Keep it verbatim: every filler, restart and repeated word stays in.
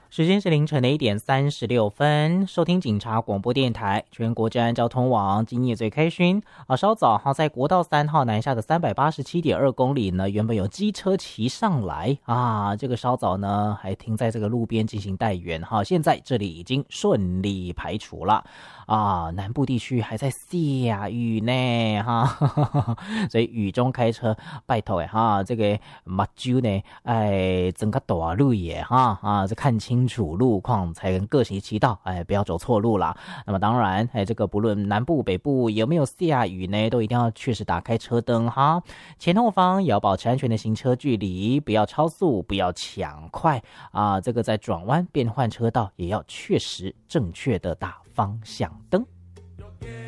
时间是凌晨的一点三十六分，收听警察广播电台全国治安交通网，今夜最开心啊！稍早哈，在国道三号南下的三百八十七点二公里呢，原本有机车骑上来啊，这个稍早呢还停在这个路边进行待援哈，现在这里已经顺利排除了啊。南部地区还在下雨呢哈，呵呵，所以雨中开车拜托哎哈，这个目睭呢哎整个大路也哈啊，这看清。清楚路况才能各行其道，哎，不要走错路啦。那么当然，哎，这个不论南部北部有没有下雨呢，都一定要确实打开车灯哈。前后方也要保持安全的行车距离，不要超速，不要抢快啊。这个在转弯变换车道也要确实正确的打方向灯。